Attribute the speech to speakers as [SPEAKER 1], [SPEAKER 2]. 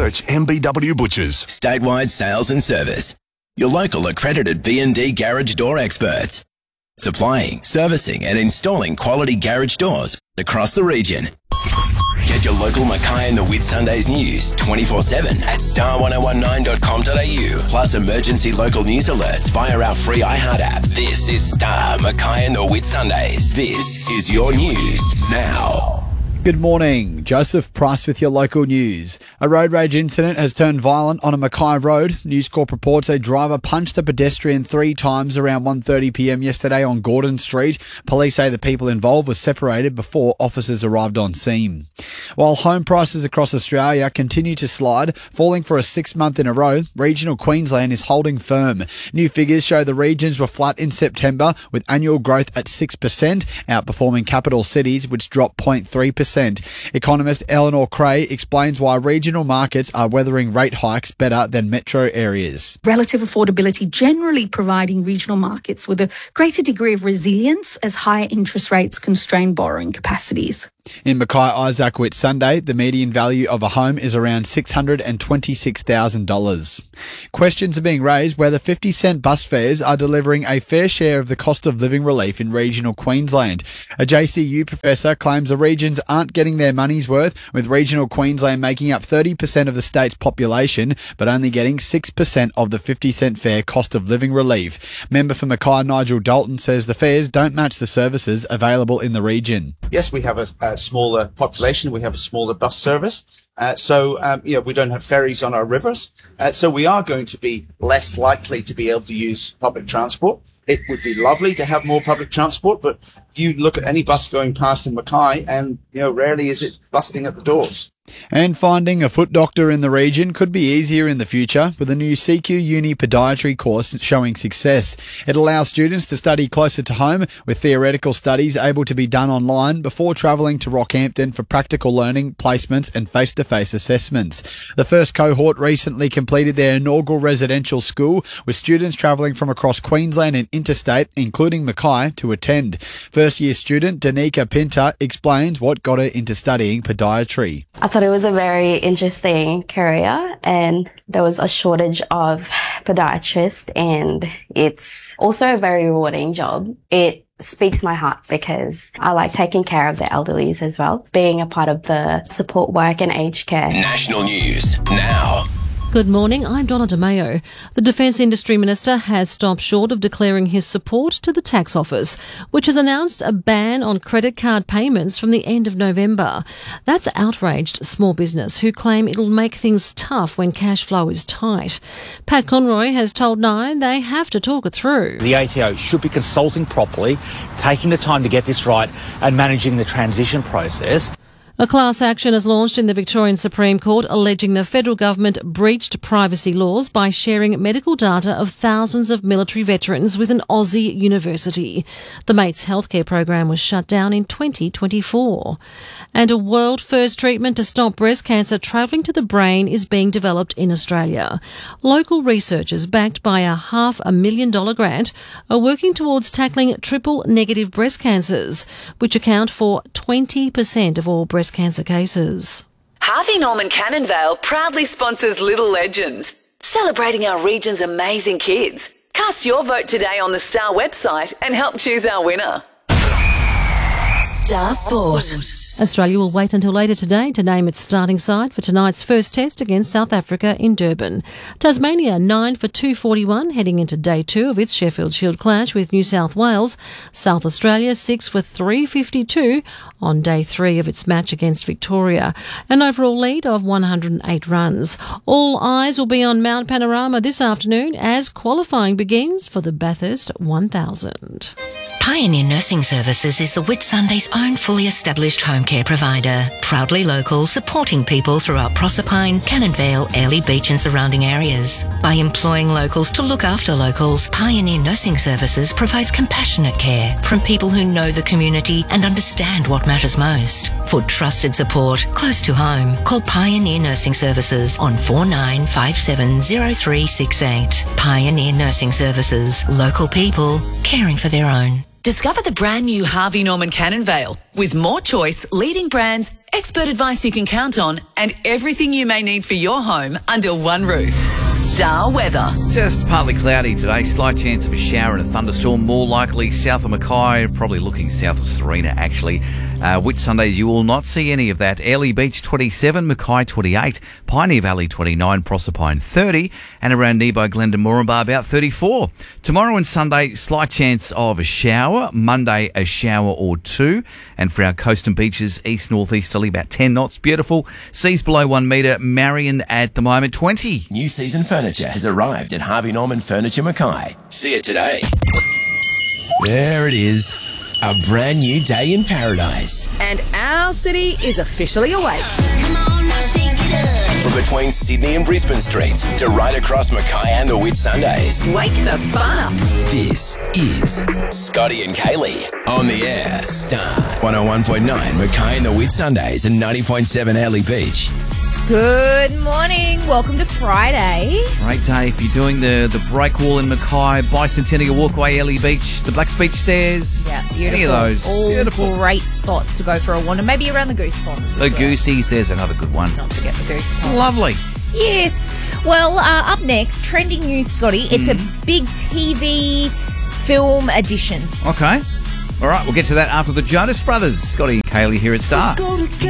[SPEAKER 1] Search MBW Butchers.
[SPEAKER 2] Statewide sales and service. Your local accredited B&D garage door experts. Supplying, servicing and installing quality garage doors across the region. Get your local Mackay and the Whitsundays news 24/7 at star1019.com.au. Plus emergency local news alerts via our free iHeart app. This is Star Mackay and the Whitsundays. This is your news now.
[SPEAKER 3] Good morning. Joseph Price with your local news. A road rage incident has turned violent on a Mackay road. News Corp reports a driver punched a pedestrian 3 times around 1:30 p.m. yesterday on Gordon Street. Police say the people involved were separated before officers arrived on scene. While home prices across Australia continue to slide, falling for a 6th month in a row, regional Queensland is holding firm. New figures show the regions were flat in September, with annual growth at 6%, outperforming capital cities, which dropped 0.3%. Economist Eleanor Cray explains why regional markets are weathering rate hikes better than metro areas.
[SPEAKER 4] Relative affordability generally providing regional markets with a greater degree of resilience as higher interest rates constrain borrowing capacities.
[SPEAKER 3] In Mackay Isaac Whitsunday, the median value of a home is around $626,000. Questions are being raised whether 50-cent bus fares are delivering a fair share of the cost of living relief in regional Queensland. A JCU professor claims the regions aren't getting their money's worth, with regional Queensland making up 30% of the state's population, but only getting 6% of the 50-cent fare cost of living relief. Member for Mackay Nigel Dalton says the fares don't match the services available in the region.
[SPEAKER 5] Yes, we have a smaller population. We have a smaller bus service. We don't have ferries on our rivers. So we are going to be less likely to be able to use public transport. It would be lovely to have more public transport, but you look at any bus going past in Mackay and, rarely is it busting at the doors.
[SPEAKER 3] And finding a foot doctor in the region could be easier in the future, with a new CQ Uni podiatry course showing success. It allows students to study closer to home, with theoretical studies able to be done online before travelling to Rockhampton for practical learning, placements and face-to-face assessments. The first cohort recently completed their inaugural residential school, with students travelling from across Queensland and interstate, including Mackay, to attend. First-year student Danica Pinter explains what got her into studying podiatry.
[SPEAKER 6] I thought it was a very interesting career, and there was a shortage of podiatrists, and it's also a very rewarding job. It speaks my heart because I like taking care of the elderlies as well, being a part of the support work and aged care.
[SPEAKER 2] National news now.
[SPEAKER 7] Good morning, I'm Donna DeMayo. The Defence Industry Minister has stopped short of declaring his support to the Tax Office, which has announced a ban on credit card payments from the end of November. That's outraged small business, who claim it'll make things tough when cash flow is tight. Pat Conroy has told Nine they have to talk it through.
[SPEAKER 8] The ATO should be consulting properly, taking the time to get this right and managing the transition process.
[SPEAKER 7] A class action is launched in the Victorian Supreme Court alleging the federal government breached privacy laws by sharing medical data of thousands of military veterans with an Aussie university. The Mates healthcare program was shut down in 2024. And a world-first treatment to stop breast cancer travelling to the brain is being developed in Australia. Local researchers, backed by a $500,000 grant, are working towards tackling triple-negative breast cancers, which account for 20% of all breast cancer cases.
[SPEAKER 9] Harvey Norman Cannonvale proudly sponsors Little Legends, celebrating our region's amazing kids. Cast your vote today on the Star website and help choose our winner. Star Sport.
[SPEAKER 7] Australia will wait until later today to name its starting side for tonight's first test against South Africa in Durban. Tasmania 9 for 241 heading into day 2 of its Sheffield Shield clash with New South Wales. South Australia 6 for 352 on day 3 of its match against Victoria. An overall lead of 108 runs. All eyes will be on Mount Panorama this afternoon as qualifying begins for the Bathurst 1000.
[SPEAKER 10] Pioneer Nursing Services is the Whitsunday's own fully established home care provider. Proudly local, supporting people throughout Proserpine, Cannonvale, Airlie Beach and surrounding areas. By employing locals to look after locals, Pioneer Nursing Services provides compassionate care from people who know the community and understand what matters most. For trusted support close to home, call Pioneer Nursing Services on 49570368. Pioneer Nursing Services, local people caring for their own.
[SPEAKER 9] Discover the brand new Harvey Norman Cannon Vale with more choice, leading brands, expert advice you can count on, and everything you may need for your home under one roof. Star weather.
[SPEAKER 1] Just partly cloudy today. Slight chance of a shower and a thunderstorm. More likely south of Mackay, probably looking south of Serena, actually. Whitsundays, you will not see any of that. Airlie Beach, 27. Mackay, 28. Pioneer Valley, 29. Proserpine, 30. And around nearby Glendon Moranbah, about 34. Tomorrow and Sunday, slight chance of a shower. Monday, a shower or two. And for our coast and beaches, east-northeasterly, about 10 knots. Beautiful. Seas below 1 metre. Marion at the moment, 20.
[SPEAKER 2] New season furniture has arrived at Harvey Norman Furniture Mackay. See it today. There it is. A brand new day in paradise.
[SPEAKER 9] And our city is officially awake.
[SPEAKER 2] From between Sydney and Brisbane streets to right across Mackay and the Whitsundays.
[SPEAKER 9] Wake the fun up.
[SPEAKER 2] This is Scotty and Kaylee on the air. Star 101.9 Mackay and the Whitsundays and 90.7 Airlie Beach.
[SPEAKER 11] Good morning. Welcome to Friday.
[SPEAKER 1] Great day if you're doing the break wall in Mackay, Bicentennial Walkway, Airlie Beach, the Black Beach Stairs.
[SPEAKER 11] Yeah, beautiful.
[SPEAKER 1] Any of those.
[SPEAKER 11] All
[SPEAKER 1] beautiful.
[SPEAKER 11] Great spots to go for a wander. Maybe around the Goose Ponds.
[SPEAKER 1] The Goosies, there's another good one.
[SPEAKER 11] Not forget the Goose Ponds.
[SPEAKER 1] Lovely.
[SPEAKER 11] Yes. Well, up next, trending news, Scotty. It's a big TV film edition.
[SPEAKER 1] Okay. All right, we'll get to that after the Jonas Brothers. Scotty and Kaylee here at Star.